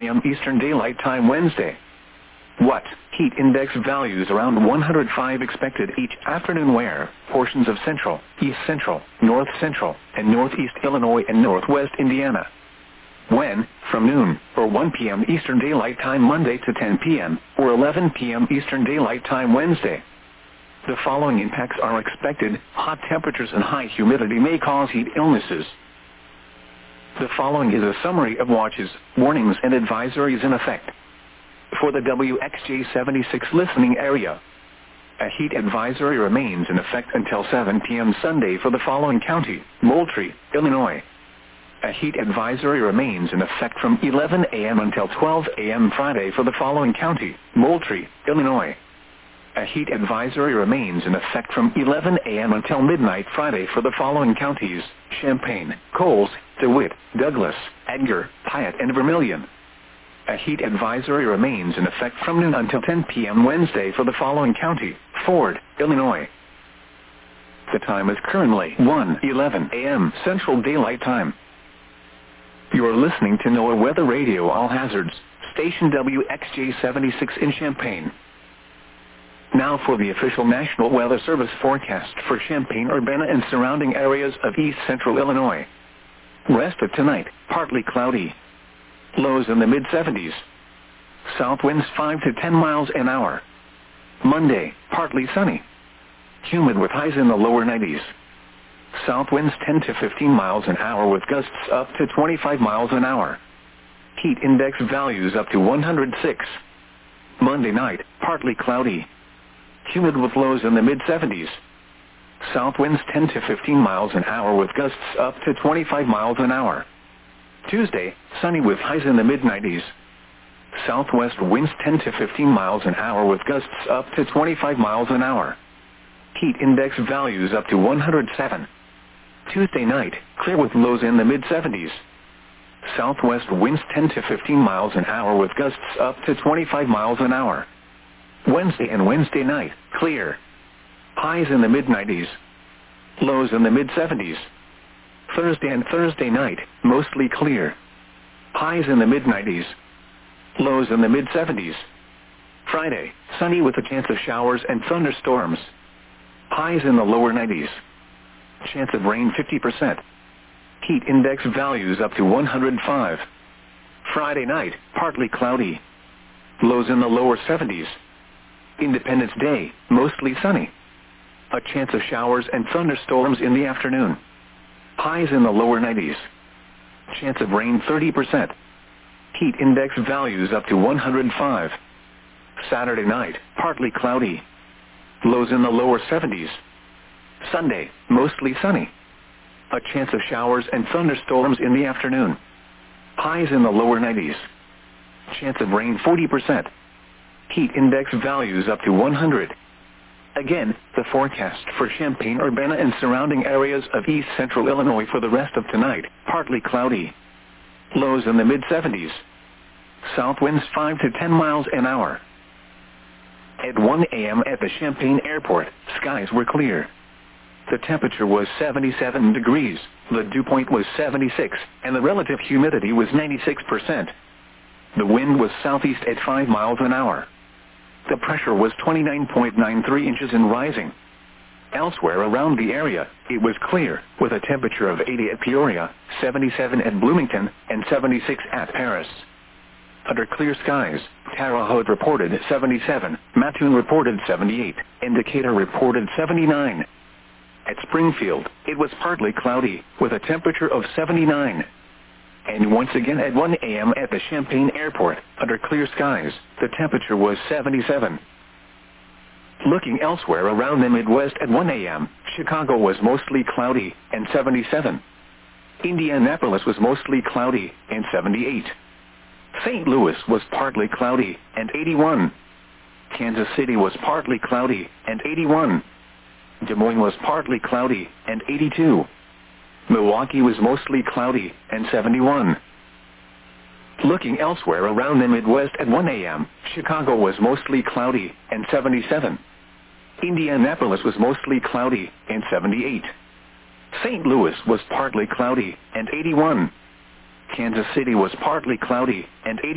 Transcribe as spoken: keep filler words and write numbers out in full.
p m Eastern Daylight Time Wednesday. What? Heat index values around one hundred five expected each afternoon where portions of central, east central, north central, and northeast Illinois and northwest Indiana. When? From noon, or one p m Eastern Daylight Time Monday to ten p m, or eleven p m Eastern Daylight Time Wednesday. The following impacts are expected. Hot temperatures and high humidity may cause heat illnesses. The following is a summary of watches, warnings, and advisories in effect. For the W X J seventy-six listening area, a heat advisory remains in effect until seven p m Sunday for the following county: Moultrie, Illinois. A heat advisory remains in effect from eleven a m until twelve a m Friday for the following county: Moultrie, Illinois. A heat advisory remains in effect from eleven a m until midnight Friday for the following counties: Champaign, Coles, DeWitt, Douglas, Edgar, Piatt, and Vermilion. A heat advisory remains in effect from noon until ten p m Wednesday for the following county: Ford, Illinois. The time is currently one eleven a m Central Daylight Time. You are listening to NOAA Weather Radio All Hazards, station W X J seventy-six in Champaign. Now for the official National Weather Service forecast for Champaign-Urbana and surrounding areas of east central Illinois. Rest of tonight, partly cloudy. Lows in the mid seventies. South winds five to ten miles an hour. Monday, partly sunny. Humid with highs in the lower nineties. South winds ten to fifteen miles an hour with gusts up to twenty-five miles an hour. Heat index values up to one hundred six. Monday night, partly cloudy. Humid with lows in the mid seventies. South winds ten to fifteen miles an hour with gusts up to twenty-five miles an hour. Tuesday, sunny with highs in the mid nineties. Southwest winds ten to fifteen miles an hour with gusts up to twenty-five miles an hour. Heat index values up to one hundred seven. Tuesday night, clear with lows in the mid seventies. Southwest winds ten to fifteen miles an hour with gusts up to twenty-five miles an hour. Wednesday and Wednesday night, clear. Highs in the mid nineties. Lows in the mid seventies. Thursday and Thursday night, mostly clear. Highs in the mid nineties. Lows in the mid seventies. Friday, sunny with a chance of showers and thunderstorms. Highs in the lower nineties. Chance of rain fifty percent. Heat index values up to one hundred five. Friday night, partly cloudy. Lows in the lower seventies. Independence Day, mostly sunny. A chance of showers and thunderstorms in the afternoon. Highs in the lower nineties. Chance of rain thirty percent. Heat index values up to one hundred five. Saturday night, partly cloudy. Lows in the lower seventies. Sunday, mostly sunny. A chance of showers and thunderstorms in the afternoon. Highs in the lower nineties. Chance of rain forty percent. Heat index values up to one hundred. Again, the forecast for Champaign-Urbana and surrounding areas of east central Illinois for the rest of tonight: partly cloudy. Lows in the mid seventies. South winds five to ten miles an hour. At one a m at the Champaign Airport, skies were clear. The temperature was seventy-seven degrees, the dew point was seventy-six, and the relative humidity was ninety-six percent. The wind was southeast at five miles an hour. The pressure was twenty-nine point nine three inches and rising. Elsewhere around the area, it was clear, with a temperature of eighty at Peoria, seventy-seven at Bloomington, and seventy-six at Paris. Under clear skies, Terre Haute reported seventy-seven, Mattoon reported seventy-eight, and Decatur reported seventy-nine. At Springfield, it was partly cloudy, with a temperature of seventy-nine. And once again at one a m at the Champaign Airport, under clear skies, the temperature was seventy-seven. Looking elsewhere around the Midwest at one a m, Chicago was mostly cloudy, and seventy-seven. Indianapolis was mostly cloudy, and seventy-eight. Saint Louis was partly cloudy, and eighty-one. Kansas City was partly cloudy, and eighty-one. Des Moines was partly cloudy, and eighty-two. Milwaukee was mostly cloudy, and seventy-one. Looking elsewhere around the Midwest at one a m, Chicago was mostly cloudy, and seventy-seven. Indianapolis was mostly cloudy, and seventy-eight. Saint Louis was partly cloudy, and eighty-one. Kansas City was partly cloudy, and eighty.